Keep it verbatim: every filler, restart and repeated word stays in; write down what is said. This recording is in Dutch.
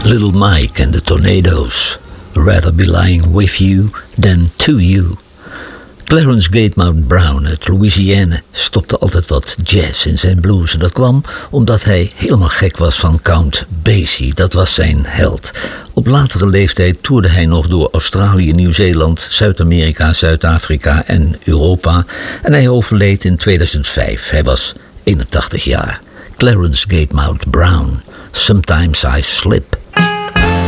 Little Mike and the Tornadoes. Rather be lying with you than to you. Clarence Gatemouth Brown uit Louisiana stopte altijd wat jazz in zijn blues. Dat kwam omdat hij helemaal gek was van Count Basie. Dat was zijn held. Op latere leeftijd toerde hij nog door Australië, Nieuw-Zeeland, Zuid-Amerika, Zuid-Afrika en Europa. En hij overleed in tweeduizend vijf. Hij was eenentachtig jaar. Clarence Gatemouth Brown. Sometimes I slip